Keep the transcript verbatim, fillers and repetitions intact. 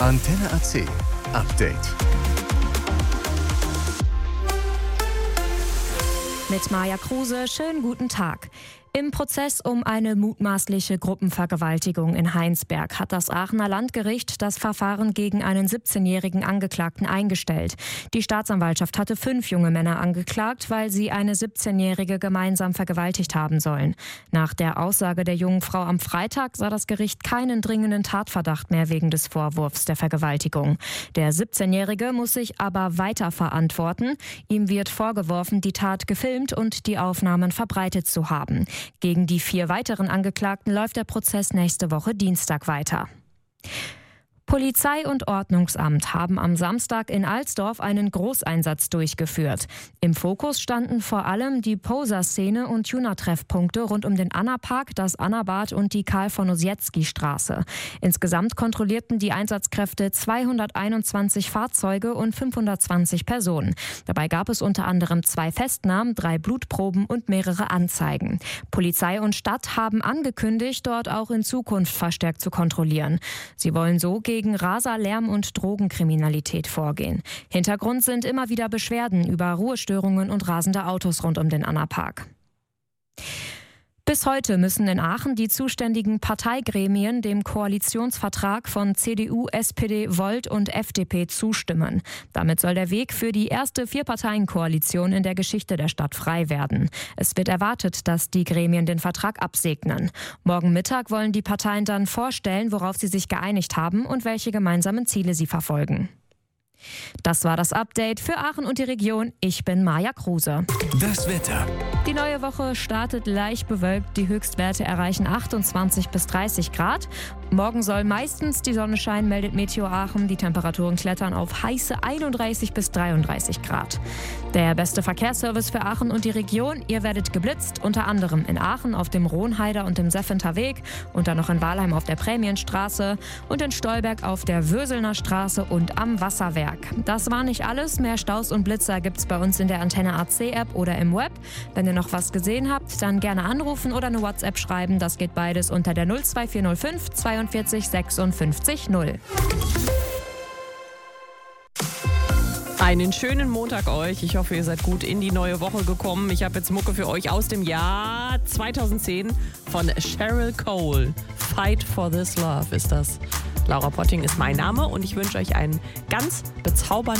Antenne A C Update. Mit Maja Kruse, schönen guten Tag. Im Prozess um eine mutmaßliche Gruppenvergewaltigung in Heinsberg hat das Aachener Landgericht das Verfahren gegen einen siebzehnjährigen Angeklagten eingestellt. Die Staatsanwaltschaft hatte fünf junge Männer angeklagt, weil sie eine siebzehnjährige gemeinsam vergewaltigt haben sollen. Nach der Aussage der jungen Frau am Freitag sah das Gericht keinen dringenden Tatverdacht mehr wegen des Vorwurfs der Vergewaltigung. Der siebzehnjährige muss sich aber weiter verantworten. Ihm wird vorgeworfen, die Tat gefilmt und die Aufnahmen verbreitet zu haben. Gegen die vier weiteren Angeklagten läuft der Prozess nächste Woche Dienstag weiter. Polizei und Ordnungsamt haben am Samstag in Alsdorf einen Großeinsatz durchgeführt. Im Fokus standen vor allem die Poser-Szene und Tuner-Treffpunkte rund um den Anna-Park, das Annabad und die Karl-von-Ossietzky-Straße. Insgesamt kontrollierten die Einsatzkräfte zweihunderteinundzwanzig Fahrzeuge und fünfhundertzwanzig Personen. Dabei gab es unter anderem zwei Festnahmen, drei Blutproben und mehrere Anzeigen. Polizei und Stadt haben angekündigt, dort auch in Zukunft verstärkt zu kontrollieren. Sie wollen so gegen gegen Raser, Lärm und Drogenkriminalität vorgehen. Hintergrund sind immer wieder Beschwerden über Ruhestörungen und rasende Autos rund um den Anna-Park. Bis heute müssen in Aachen die zuständigen Parteigremien dem Koalitionsvertrag von C D U, S P D, Volt und F D P zustimmen. Damit soll der Weg für die erste Vier-Parteien-Koalition in der Geschichte der Stadt frei werden. Es wird erwartet, dass die Gremien den Vertrag absegnen. Morgen Mittag wollen die Parteien dann vorstellen, worauf sie sich geeinigt haben und welche gemeinsamen Ziele sie verfolgen. Das war das Update für Aachen und die Region. Ich bin Maja Kruse. Das Wetter. Die neue Woche startet leicht bewölkt. Die Höchstwerte erreichen achtundzwanzig bis dreißig Grad. Morgen soll meistens die Sonne scheinen, meldet Meteo Aachen. Die Temperaturen klettern auf heiße einunddreißig bis dreiunddreißig Grad. Der beste Verkehrsservice für Aachen und die Region. Ihr werdet geblitzt, unter anderem in Aachen auf dem Rohnheider und dem Seffenter Weg und dann noch in Walheim auf der Prämienstraße und in Stolberg auf der Würselner Straße und am Wasserwerk. Das war nicht alles. Mehr Staus und Blitzer gibt's bei uns in der Antenne A C App oder im Web. Wenn ihr noch was gesehen habt, dann gerne anrufen oder eine WhatsApp schreiben. Das geht beides unter der null zwei vier null fünf zweiundvierzig sechsundfünfzig null. Einen schönen Montag euch. Ich hoffe, ihr seid gut in die neue Woche gekommen. Ich habe jetzt Mucke für euch aus dem Jahr zweitausendzehn von Cheryl Cole. Fight for this love ist das. Laura Potting ist mein Name und ich wünsche euch einen ganz bezaubernden